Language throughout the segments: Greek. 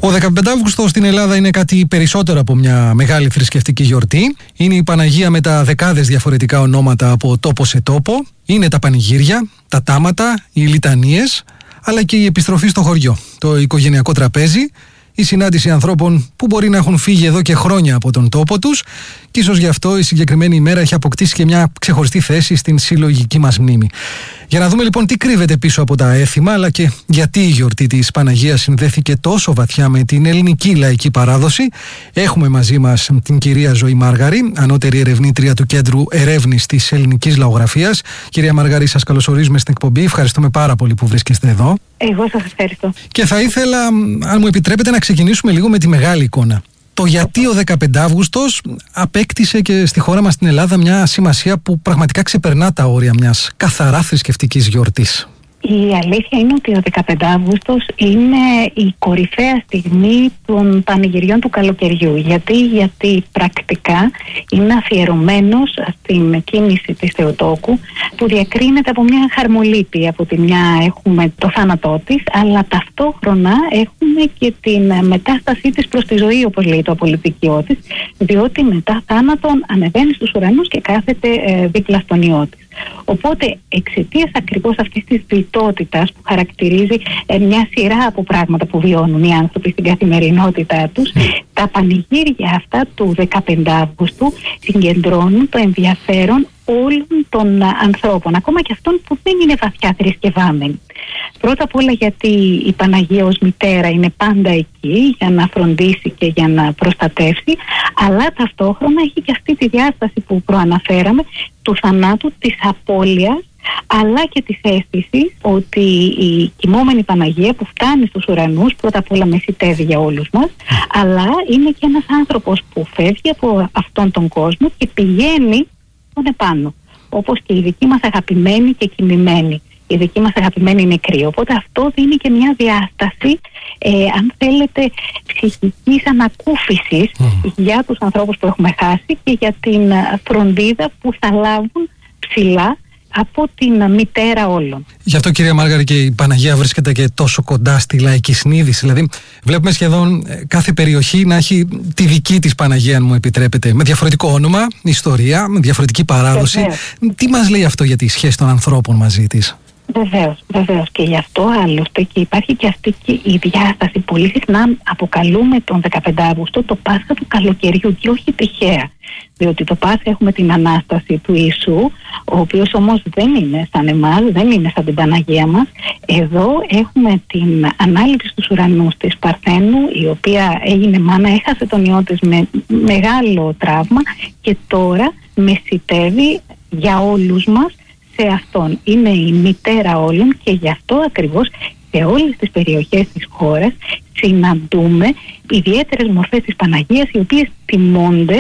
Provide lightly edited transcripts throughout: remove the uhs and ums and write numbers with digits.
Ο 15 Αύγουστος στην Ελλάδα είναι κάτι περισσότερο από μια μεγάλη θρησκευτική γιορτή. Είναι η Παναγία με τα δεκάδες διαφορετικά ονόματα από τόπο σε τόπο. Είναι τα πανηγύρια, τα τάματα, οι λιτανίες, αλλά και η επιστροφή στο χωριό, το οικογενειακό τραπέζι, η συνάντηση ανθρώπων που μπορεί να έχουν φύγει εδώ και χρόνια από τον τόπο τους και ίσως γι' αυτό η συγκεκριμένη ημέρα έχει αποκτήσει και μια ξεχωριστή θέση στην συλλογική μας μνήμη. Για να δούμε λοιπόν τι κρύβεται πίσω από τα έθιμα, αλλά και γιατί η γιορτή της Παναγίας συνδέθηκε τόσο βαθιά με την ελληνική λαϊκή παράδοση, έχουμε μαζί μας την κυρία Ζωή Μάργαρη, ανώτερη ερευνήτρια του Κέντρου Ερεύνης της Ελληνικής Λαογραφίας. Κυρία Μάργαρη, σας καλωσορίζουμε στην εκπομπή. Ευχαριστούμε πάρα πολύ που βρίσκεστε εδώ. Εγώ σας ευχαριστώ. Και θα ήθελα, αν μου επιτρέπετε, να ξεκινήσουμε λίγο με τη μεγάλη εικόνα. Το γιατί ο 15 Αύγουστος απέκτησε και στη χώρα μας στην Ελλάδα μια σημασία που πραγματικά ξεπερνά τα όρια μιας καθαρά θρησκευτικής γιορτής. Η αλήθεια είναι ότι ο 15 Αύγουστος είναι η κορυφαία στιγμή των πανηγυριών του καλοκαιριού. Γιατί πρακτικά είναι αφιερωμένος στην κίνηση της Θεοτόκου, που διακρίνεται από μια χαρμολύπη. Από τη μια έχουμε το θάνατό της, αλλά ταυτόχρονα έχουμε και την μετάστασή της προς τη ζωή, όπως λέει το απολυτικιό της, διότι μετά θάνατον ανεβαίνει στους ουρανούς και κάθεται δίπλα στον Υιό της. Οπότε, εξαιτίας ακριβώς αυτής της βιτότητας που χαρακτηρίζει μια σειρά από πράγματα που βιώνουν οι άνθρωποι στην καθημερινότητά τους, τα πανηγύρια αυτά του 15 Αύγουστου συγκεντρώνουν το ενδιαφέρον όλων των ανθρώπων, ακόμα και αυτών που δεν είναι βαθιά θρησκευάμενοι. Πρώτα απ' όλα γιατί η Παναγία ως μητέρα είναι πάντα εκεί για να φροντίσει και για να προστατεύσει, αλλά ταυτόχρονα έχει και αυτή τη διάσταση που προαναφέραμε του θανάτου, της απώλειας, αλλά και της αίσθησης ότι η κοιμόμενη Παναγία που φτάνει στους ουρανούς πρώτα απ' όλα μεσητεύει για όλους μας, αλλά είναι και ένας άνθρωπος που φεύγει από αυτόν τον κόσμο και πηγαίνει τον επάνω, όπως και η δική μας αγαπημένη και κοιμημένη, η δική μας αγαπημένη νεκρή. Οπότε αυτό δίνει και μια διάσταση, αν θέλετε, ψυχικής ανακούφισης για τους ανθρώπους που έχουμε χάσει και για την φροντίδα που θα λάβουν ψηλά από την μητέρα όλων. Γι' αυτό, κυρία Μάργαρη, και η Παναγία βρίσκεται και τόσο κοντά στη λαϊκή συνείδηση. Δηλαδή, βλέπουμε σχεδόν κάθε περιοχή να έχει τη δική της Παναγία, αν μου επιτρέπετε, με διαφορετικό όνομα, ιστορία, με διαφορετική παράδοση. Βεβαίως. Τι μας λέει αυτό για τη σχέση των ανθρώπων μαζί της? Βεβαίως. Και γι' αυτό άλλωστε και υπάρχει και αυτή και η διάσταση. Πολύ συχνά αποκαλούμε τον 15 Αύγουστο το Πάσχα του καλοκαιριού, και όχι τυχαία. Διότι το Πάσχα έχουμε την Ανάσταση του Ιησού, ο οποίος όμως δεν είναι σαν εμάς, δεν είναι σαν την Παναγία μας. Εδώ έχουμε την ανάληψη στους ουρανούς της Παρθένου, η οποία έγινε μάνα, έχασε τον Υιό της με μεγάλο τραύμα και τώρα μεσητεύει για όλους μας σε αυτόν. Είναι η μητέρα όλων και γι' αυτό ακριβώς σε όλες τις περιοχές της χώρας συναντούμε ιδιαίτερες μορφές της Παναγίας, οι οποίες τιμώνται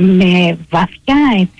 με βαθιά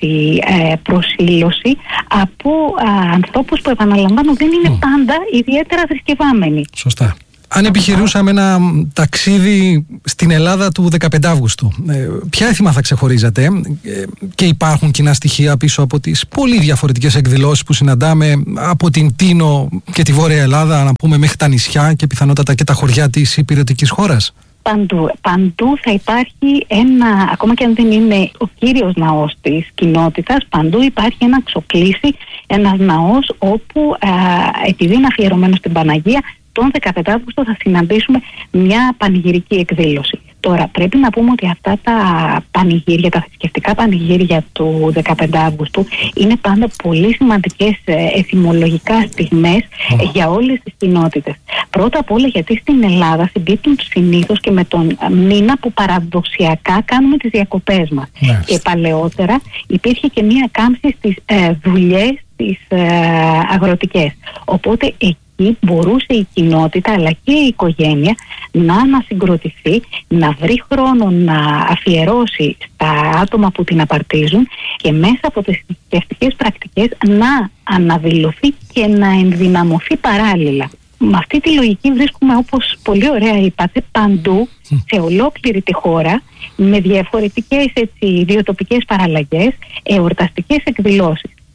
προσήλωση από ανθρώπους που, επαναλαμβάνω, δεν είναι πάντα ιδιαίτερα θρησκευάμενοι. Σωστά. Αν επιχειρούσαμε ένα ταξίδι στην Ελλάδα του 15 Αύγουστου, ποια έθιμα θα ξεχωρίζατε? Και υπάρχουν κοινά στοιχεία πίσω από τις πολύ διαφορετικές εκδηλώσεις που συναντάμε από την Τίνο και τη Βόρεια Ελλάδα, να πούμε, μέχρι τα νησιά και πιθανότατα και τα χωριά της υπηρετικής χώρας? Παντού θα υπάρχει ένα, ακόμα και αν δεν είναι ο κύριος ναός της κοινότητας, παντού υπάρχει ένα ξοκλήσι, ένας ναός όπου επειδή είναι αφιερωμένο στην Παναγία, τον 15 Αύγουστο θα συναντήσουμε μια πανηγυρική εκδήλωση. Τώρα, πρέπει να πούμε ότι αυτά τα πανηγύρια, τα θρησκευτικά πανηγύρια του 15 Αύγουστου είναι πάντα πολύ σημαντικές εθιμολογικά στιγμές για όλες τις κοινότητες. Πρώτα απ' όλα γιατί στην Ελλάδα συμπίπτουν συνήθως και με τον μήνα που παραδοσιακά κάνουμε τις διακοπές μας. Και παλαιότερα υπήρχε και μία κάμψη στις δουλειές τις αγροτικές. Οπότε εκεί μπορούσε η κοινότητα αλλά και η οικογένεια να ανασυγκροτηθεί, να βρει χρόνο να αφιερώσει στα άτομα που την απαρτίζουν και μέσα από τις θρησκευτικές πρακτικές να αναδηλωθεί και να ενδυναμωθεί παράλληλα. Με αυτή τη λογική βρίσκουμε, όπως πολύ ωραία είπατε, παντού σε ολόκληρη τη χώρα, με διαφορετικές ιδιοτοπικές παραλλαγές, εορταστικές εκδηλώσεις.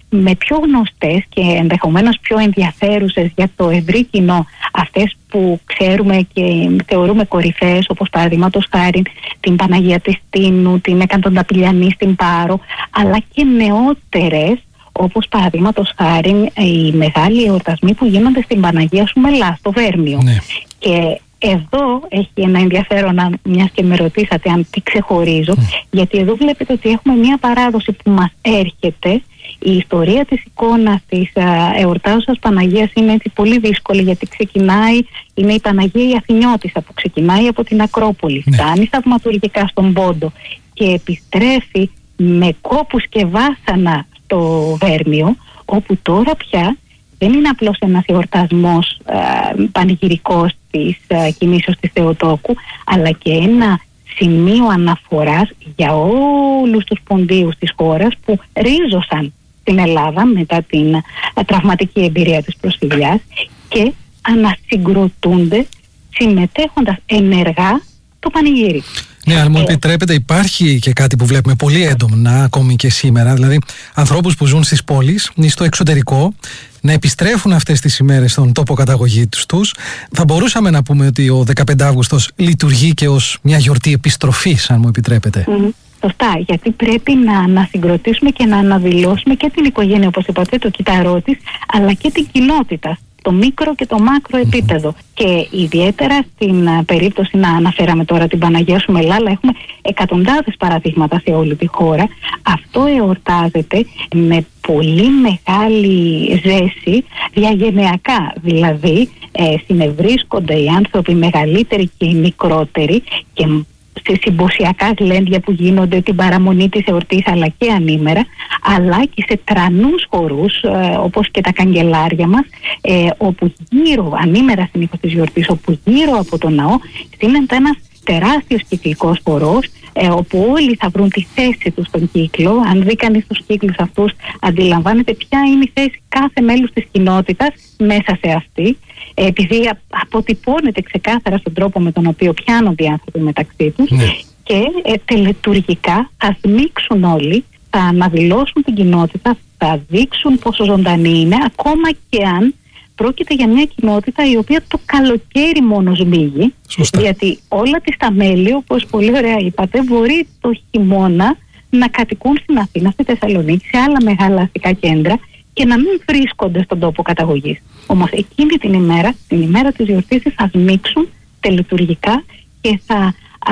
με πιο γνωστές και ενδεχομένως πιο ενδιαφέρουσες για το ευρύ κοινό, αυτές που ξέρουμε και θεωρούμε κορυφαίες, όπως παραδείγματος χάρη την Παναγία της Τίνου, την Εκατονταπηλιανή στην Πάρο, αλλά και νεότερες, όπως παραδείγματος χάρη οι μεγάλοι εορτασμοί που γίνονται στην Παναγία Σουμελά, στο Βέρμιο. Ναι. Και εδώ έχει ένα ενδιαφέρον, μιας και με ρωτήσατε αν τι ξεχωρίζω, γιατί εδώ βλέπετε ότι έχουμε μια παράδοση που μας έρχεται. Η ιστορία της εικόνας της εορτάζουσας Παναγίας είναι έτσι πολύ δύσκολη, γιατί ξεκινάει, είναι η Παναγία η Αθηνιώτισσα που ξεκινάει από την Ακρόπολη, φτάνει θαυματουργικά στον Πόντο και επιστρέφει με κόπους και βάσανα στο Βέρμιο, όπου τώρα πια δεν είναι απλώς ένας εορτασμός πανηγυρικός της κινήσεως της Θεοτόκου, αλλά και ένα σημείο αναφοράς για όλους τους ποντίους της χώρας που ρίζωσαν στην Ελλάδα μετά την τραυματική εμπειρία της προσφυγιάς και ανασυγκροτούνται συμμετέχοντας ενεργά το πανηγύρι. Ναι, αν μου επιτρέπετε, υπάρχει και κάτι που βλέπουμε πολύ έντονα ακόμη και σήμερα, δηλαδή ανθρώπους που ζουν στις πόλεις ή στο εξωτερικό να επιστρέφουν αυτές τις ημέρες στον τόπο καταγωγής τους. Θα μπορούσαμε να πούμε ότι ο 15 Αύγουστος λειτουργεί και ως μια γιορτή επιστροφής, αν μου επιτρέπετε. Σωστά, γιατί πρέπει να ανασυγκροτήσουμε και να αναδηλώσουμε και την οικογένεια, όπως είπατε, το κύτταρό της, αλλά και την κοινότητα, το μικρό και το μάκρο επίπεδο. Και ιδιαίτερα στην περίπτωση, να αναφέραμε τώρα την Παναγία Σουμελά, αλλά έχουμε εκατοντάδες παραδείγματα σε όλη τη χώρα. Αυτό εορτάζεται με πολύ μεγάλη ζέση διαγενειακά, δηλαδή συνευρίσκονται οι άνθρωποι μεγαλύτεροι και οι μικρότεροι και σε συμποσιακά γλέντια που γίνονται την παραμονή της εορτής αλλά και ανήμερα, αλλά και σε τρανούς χορούς όπως και τα καγκελάρια μας, όπου γύρω, ανήμερα συνήθως της γιορτής, όπου γύρω από το ναό στείνεται ένας τεράστιος κυκλικός χορός, όπου όλοι θα βρουν τη θέση τους στον κύκλο. Αν δει κανείς τους κύκλους αυτούς, αντιλαμβάνεται ποια είναι η θέση κάθε μέλους της κοινότητας μέσα σε αυτή, επειδή αποτυπώνεται ξεκάθαρα στον τρόπο με τον οποίο πιάνονται οι άνθρωποι μεταξύ τους. Και τελετουργικά θα σμίξουν όλοι, θα αναδηλώσουν την κοινότητα, θα δείξουν πόσο ζωντανή είναι, ακόμα και αν πρόκειται για μια κοινότητα η οποία το καλοκαίρι μόνο σμίγει. Γιατί όλα τις τα μέλη, όπως πολύ ωραία είπατε, μπορεί το χειμώνα να κατοικούν στην Αθήνα, στη Θεσσαλονίκη, σε άλλα μεγάλα αστικά κέντρα και να μην βρίσκονται στον τόπο καταγωγής. Όμως εκείνη την ημέρα της γιορτής, θα σμίξουν τελετουργικά και θα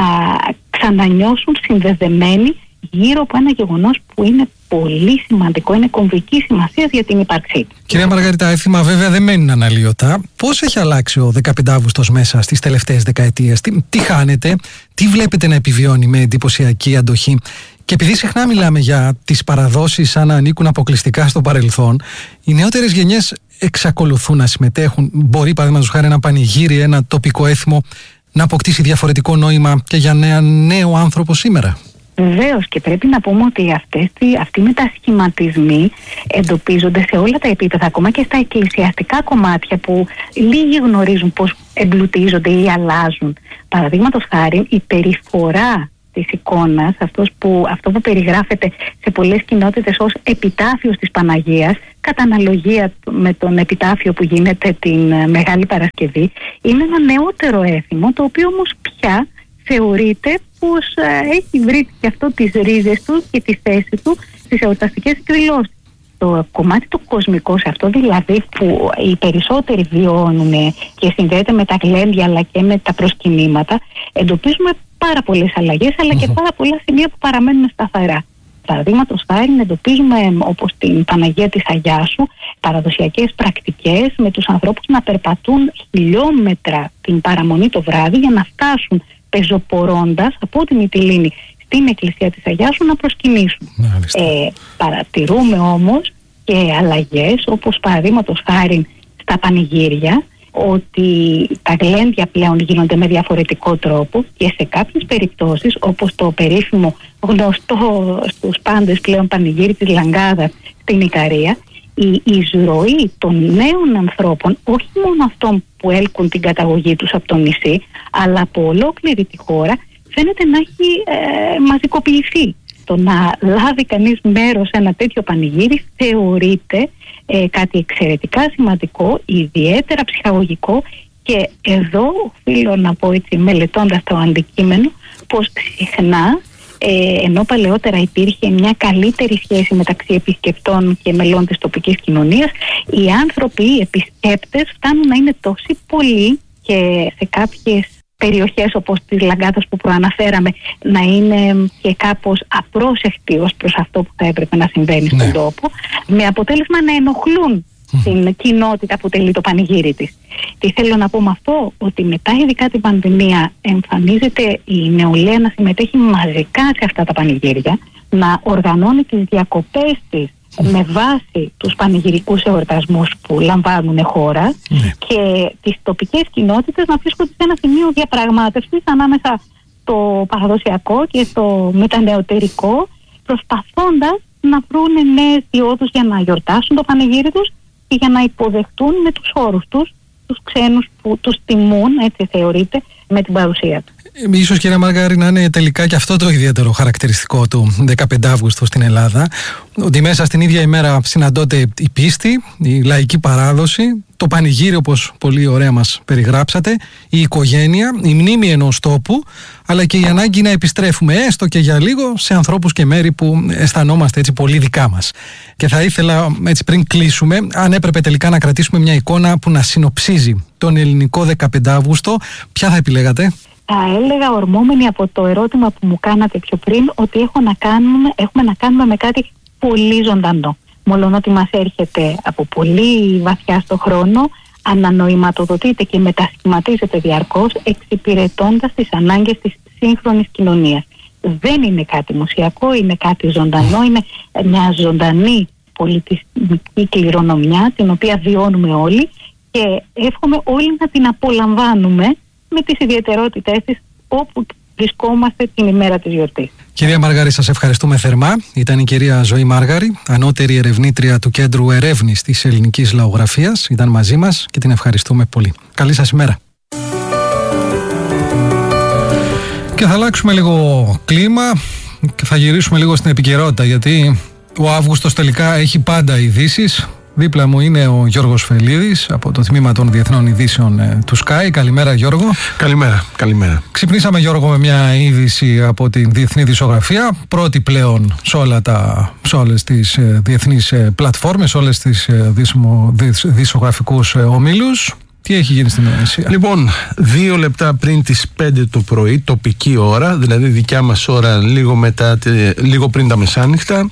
ξανανιώσουν συνδεδεμένοι γύρω από ένα γεγονός που είναι πολύ σημαντικό, είναι κομβική σημασία για την ύπαρξή του. Κυρία Μαργαρίτα, έθιμα βέβαια δεν μένουν αναλύωτα. Πώς έχει αλλάξει ο 15 Αύγουστος μέσα στις τελευταίες δεκαετίες, τι χάνεται, τι βλέπετε να επιβιώνει με εντυπωσιακή αντοχή? Και επειδή συχνά μιλάμε για τις παραδόσεις σαν να ανήκουν αποκλειστικά στο παρελθόν, οι νεότερες γενιές εξακολουθούν να συμμετέχουν. Μπορεί, παραδείγματος χάρη, ένα πανηγύρι, ένα τοπικό έθιμο να αποκτήσει νόημα και για ένα νέο άνθρωπο σήμερα? Βεβαίως, και πρέπει να πούμε ότι αυτοί οι μετασχηματισμοί εντοπίζονται σε όλα τα επίπεδα, ακόμα και στα εκκλησιαστικά κομμάτια που λίγοι γνωρίζουν πώς εμπλουτίζονται ή αλλάζουν. Παραδείγματος χάρη, η περιφορά της εικόνας, αυτό που περιγράφεται σε πολλές κοινότητες ως επιτάφιος της Παναγίας, κατά αναλογία με τον επιτάφιο που γίνεται την Μεγάλη Παρασκευή, είναι ένα νεότερο έθιμο, το οποίο όμως πια θεωρείται πως έχει βρει και αυτό τις ρίζες του και τη θέση του στις εορταστικές εκδηλώσεις. Το κομμάτι το κοσμικό σε αυτό, δηλαδή, που οι περισσότεροι βιώνουν και συνδέεται με τα γλέντια αλλά και με τα προσκυνήματα, εντοπίζουμε πάρα πολλές αλλαγές, αλλά και πάρα πολλά σημεία που παραμένουν σταθερά. Παραδείγματος χάρη, εντοπίζουμε, όπως την Παναγία της Αγιάσου, παραδοσιακές πρακτικές με τους ανθρώπους να περπατούν χιλιόμετρα την παραμονή το βράδυ για να φτάσουν πεζοπορώντας από τη Μυτιλήνη στην εκκλησία της Αγιάσου να προσκυνήσουν. Παρατηρούμε όμως και αλλαγές, όπως παραδείγματος χάρη στα πανηγύρια, ότι τα γλέντια πλέον γίνονται με διαφορετικό τρόπο και σε κάποιες περιπτώσεις, όπως το περίφημο γνωστό στους πάντες πλέον πανηγύρι της Λαγκάδας στην Ικαρία, η εισρωή των νέων ανθρώπων, όχι μόνο αυτών που έλκουν την καταγωγή τους από το νησί, αλλά από ολόκληρη τη χώρα, φαίνεται να έχει μαζικοποιηθεί. το να λάβει κανείς μέρος σε ένα τέτοιο πανηγύρι θεωρείται κάτι εξαιρετικά σημαντικό, ιδιαίτερα ψυχαγωγικό, και εδώ οφείλω να πω, έτσι, μελετώντας το αντικείμενο, πως συχνά ενώ παλαιότερα υπήρχε μια καλύτερη σχέση μεταξύ επισκεπτών και μελών της τοπικής κοινωνίας, οι άνθρωποι, οι επισκέπτες φτάνουν να είναι τόσοι πολλοί και σε κάποιες περιοχές όπως της Λαγκάδας που προαναφέραμε να είναι και κάπως απρόσεκτοι ως προς αυτό που θα έπρεπε να συμβαίνει στον τόπο, με αποτέλεσμα να ενοχλούν την κοινότητα που τελεί το πανηγύρι της. Τι θέλω να πω με αυτό? Ότι μετά, ειδικά την πανδημία, εμφανίζεται η νεολαία να συμμετέχει μαζικά σε αυτά τα πανηγύρια, να οργανώνει τις διακοπές της με βάση τους πανηγυρικούς εορτασμούς που λαμβάνουν χώρα και τις τοπικές κοινότητες να βρίσκονται σε ένα σημείο διαπραγμάτευσης ανάμεσα στο παραδοσιακό και στο μετανεωτερικό, προσπαθώντας να βρουν νέες διόδους για να γιορτάσουν το πανηγύρι τους και για να υποδεχτούν με τους όρους τους τους ξένους που τους τιμούν, έτσι θεωρείται, με την παρουσία του. Ίσως, κυρία Μαργάρη, να είναι τελικά και αυτό το ιδιαίτερο χαρακτηριστικό του 15 Αύγουστου στην Ελλάδα, ότι μέσα στην ίδια ημέρα συναντώνται η πίστη, η λαϊκή παράδοση, το πανηγύρι, όπως πολύ ωραία μας περιγράψατε, η οικογένεια, η μνήμη ενός τόπου, αλλά και η ανάγκη να επιστρέφουμε έστω και για λίγο σε ανθρώπους και μέρη που αισθανόμαστε έτσι πολύ δικά μας. Και θα ήθελα, έτσι πριν κλείσουμε, αν έπρεπε τελικά να κρατήσουμε μια εικόνα που να συνοψίζει τον ελληνικό 15 Αύγουστο, ποια θα επιλέγατε? Θα έλεγα, ορμόμενοι από το ερώτημα που μου κάνατε πιο πριν, ότι έχουμε να κάνουμε με κάτι πολύ ζωντανό. Μόλον ότι μας έρχεται από πολύ βαθιά στο χρόνο, ανανοηματοδοτείται και μετασχηματίζεται διαρκώς, εξυπηρετώντας τις ανάγκες της σύγχρονης κοινωνίας. Δεν είναι κάτι μουσιακό, είναι κάτι ζωντανό, είναι μια ζωντανή πολιτιστική κληρονομιά, την οποία βιώνουμε όλοι και εύχομαι όλοι να την απολαμβάνουμε με τις ιδιαιτερότητές της όπου βρισκόμαστε την ημέρα της γιορτής. Κυρία Μαργάρη, σας ευχαριστούμε θερμά. Ήταν η κυρία Ζωή Μάργαρη, ανώτερη ερευνήτρια του Κέντρου Ερεύνης της Ελληνικής Λαογραφίας. Ήταν μαζί μας και την ευχαριστούμε πολύ. Καλή σας ημέρα. Και θα αλλάξουμε λίγο κλίμα και θα γυρίσουμε λίγο στην επικαιρότητα, γιατί ο Αύγουστος τελικά έχει πάντα ειδήσεις. Δίπλα μου είναι ο Γιώργος Φελίδης από το τμήμα των Διεθνών Ειδήσεων του Sky. Καλημέρα, Γιώργο. Καλημέρα. Ξυπνήσαμε, Γιώργο, με μια είδηση από την Διεθνή Δισογραφία. Πρώτη πλέον σε όλες τις διεθνείς πλατφόρμες, όλες τις δισογραφικούς ομίλους. Τι έχει γίνει στην Ινδονησία? Λοιπόν, 2 λεπτά πριν τις 5 το πρωί, τοπική ώρα, δηλαδή δικιά μας ώρα, λίγο πριν τα μεσάνυχτα,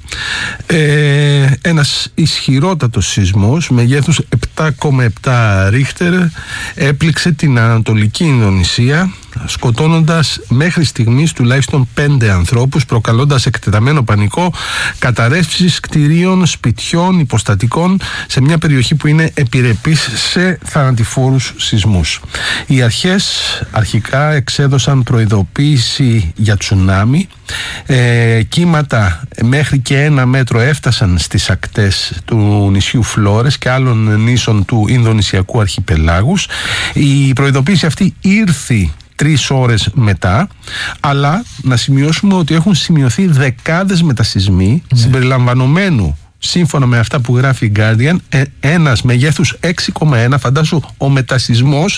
ένας ισχυρότατος σεισμός μεγέθους 7,7 ρίχτερ έπληξε την Ανατολική Ινδονησία, σκοτώνοντας μέχρι στιγμής τουλάχιστον 5 ανθρώπους, προκαλώντας εκτεταμένο πανικό, καταρρεύσεις κτηρίων, σπιτιών, υποστατικών σε μια περιοχή που είναι επιρρεπής σε θανατηφόρους σεισμούς. Οι αρχές αρχικά εξέδωσαν προειδοποίηση για τσουνάμι. Κύματα μέχρι και 1 μέτρο έφτασαν στις ακτές του νησιού Φλόρες και άλλων νήσων του Ινδονησιακού αρχιπελάγους. Η προειδοποίηση αυτή ήρθε 3 ώρες μετά, αλλά να σημειώσουμε ότι έχουν σημειωθεί δεκάδες μετασεισμοί, συμπεριλαμβανομένου, σύμφωνα με αυτά που γράφει η Guardian, ένας μεγέθους 6,1, φαντάσου ο μετασεισμός